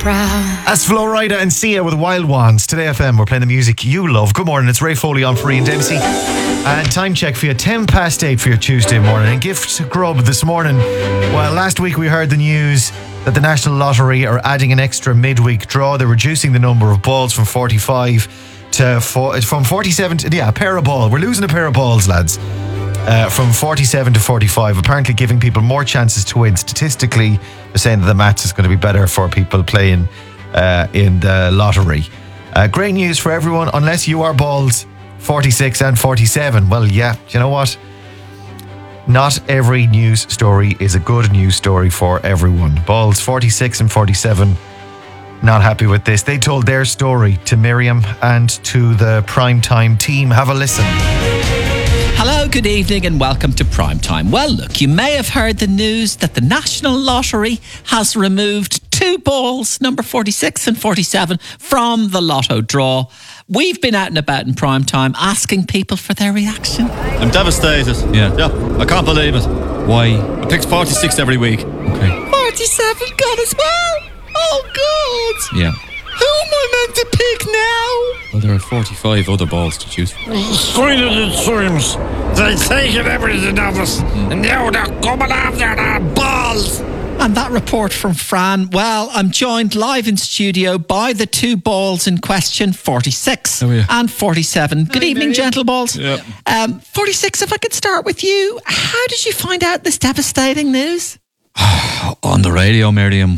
proud. That's Flo Rida and Sia with Wild Ones. Today FM, we're playing the music you love. Good morning, it's Ray Foley on for Ian Dempsey. And time check for you, 8:10 for your Tuesday morning. And gift grub this morning. Well, last week we heard the news that the National Lottery are adding an extra midweek draw. They're reducing the number of balls from 45 to from 47 to, a pair of balls. We're losing a pair of balls, lads. From 47 to 45, apparently giving people more chances to win. Statistically, they're saying that the maths is going to be better for people playing in the lottery. Great news for everyone, unless you are balls 46 and 47. Well, yeah, you know what? Not every news story is a good news story for everyone. Balls 46 and 47, not happy with this. They told their story to Miriam and to the Primetime team. Have a listen. Hello, good evening and welcome to Primetime. Well, look, you may have heard the news that the National Lottery has removed two balls, number 46 and 47, from the lotto draw. We've been out and about in Primetime asking people for their reaction. I'm devastated. Yeah, I can't believe it. Why? I pick 46 every week. Okay. 47 gone as well. Oh, God. Yeah. Who am I meant to pick now? Well, there are 45 other balls to choose from. It seems they taken everything of us, and now they're coming after our balls. And that report from Fran. Well, I'm joined live in studio by the two balls in question, 46 and 47. Good evening, gentle balls. Yeah. 46, if I could start with you. How did you find out this devastating news? On the radio, Miriam.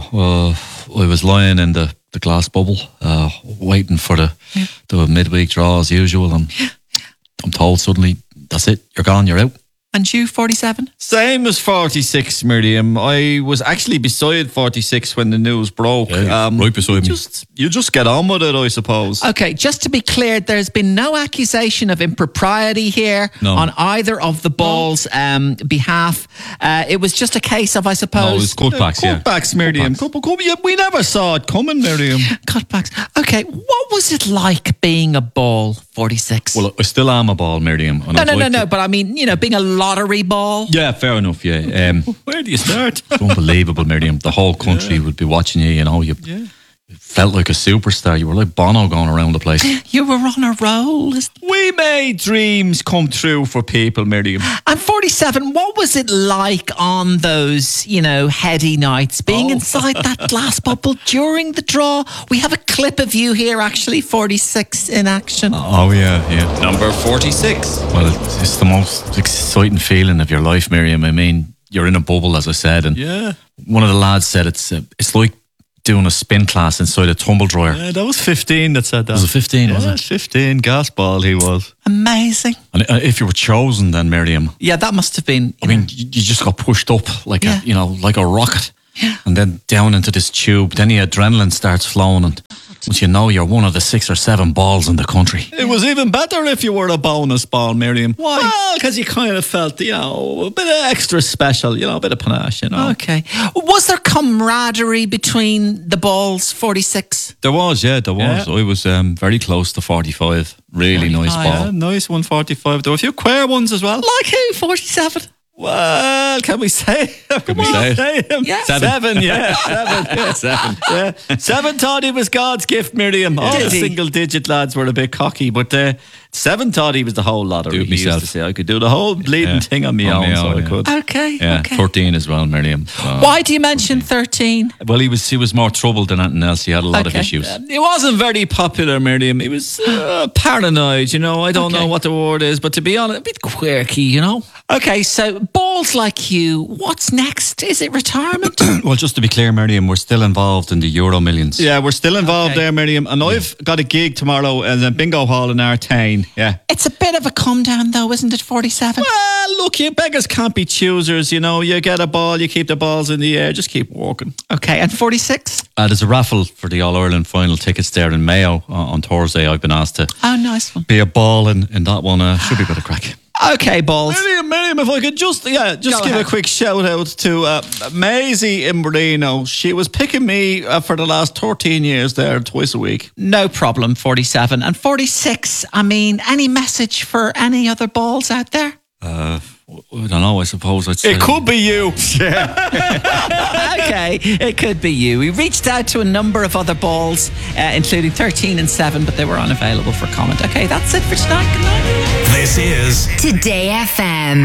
I was lying in the glass bubble, waiting for the midweek draw as usual, and I'm told suddenly, that's it, you're gone, you're out. And you, 47? Same as 46, Miriam. I was actually beside 46 when the news broke. Right beside me. You just get on with it, I suppose. Okay, just to be clear, there's been no accusation of impropriety here on either of the balls' behalf. It was just a case of, I suppose... No, it was cutbacks, Cutbacks, Miriam. Cutbacks. We never saw it coming, Miriam. Cutbacks. Okay, what was it like being a ball, 46? Well, I still am a ball, Miriam. No, but I mean, being a lottery ball. Yeah, fair enough, yeah. Where do you start? It's unbelievable, Miriam. The whole country would be watching you, you felt like a superstar. You were like Bono going around the place. You were on a roll. We made dreams come true for people, Miriam. And 47, what was it like on those, heady nights, being inside that glass bubble during the draw? We have a clip of you here, actually, 46 in action. Oh, yeah. Number 46. Well, it's the most exciting feeling of your life, Miriam. I mean, you're in a bubble, as I said, and one of the lads said it's like doing a spin class inside a tumble dryer. Yeah, that was 15 that said that. Was it 15, was it? 15, gas ball he was. Amazing. And if you were chosen then, Miriam... Yeah, that must have been... I mean, you just got pushed up like like a rocket. Yeah. And then down into this tube. Then the adrenaline starts flowing, and once you know you're one of the 6 or 7 balls in the country. It was even better if you were a bonus ball, Miriam. Why? Well, because you kind of felt, a bit of extra special, a bit of panache, Okay. Was there camaraderie between the balls, 46? There was. I was very close to 45. Really nice ball. Yeah, nice 145. There were a few queer ones as well. Like who, 47? Well, can we say? Can we say him? Yeah. 7, yeah. 7. Yeah. 7 thought he was God's gift, Miriam. All the single-digit lads were a bit cocky, but 7 thought he was the whole lottery. He used to say I could do the whole bleeding thing on my own, so I could. Okay. Yeah, 13 as well, Miriam. Why do you mention 13? Well, he was more troubled than anything else. He had a lot of issues. He wasn't very popular, Miriam. He was paranoid, I don't know what the word is, but to be honest, a bit quirky, Okay, so balls like you, what's next? Is it retirement? Well, just to be clear, Miriam, we're still involved in the Euro Millions. Yeah, we're still involved there, Miriam. And I've got a gig tomorrow in the bingo hall in Artane. Yeah. It's a bit of a come down though, isn't it, 47? Well, look, you beggars can't be choosers, You get a ball, you keep the balls in the air, just keep walking. Okay, and 46? There's a raffle for the All-Ireland final tickets there in Mayo on Thursday. I've been asked to nice one. be a ball in that one. Should be a bit of crack. Okay, balls. Miriam, if I could just give a quick shout out to Maisie in Marino. She was picking me for the last 13 years there twice a week. No problem, 47. And 46, any message for any other balls out there? I don't know, I suppose I'd say. It could be you. Okay, it could be you. We reached out to a number of other balls, including 13 and 7, but they were unavailable for comment. Okay, that's it for tonight. Good night. This is Today FM.